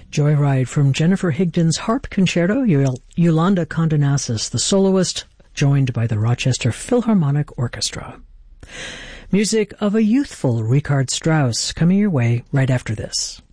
Joyride from Jennifer Higdon's Harp Concerto, Yolanda Condonasis, the soloist, joined by the Rochester Philharmonic Orchestra. Music of a youthful Richard Strauss coming your way right after this.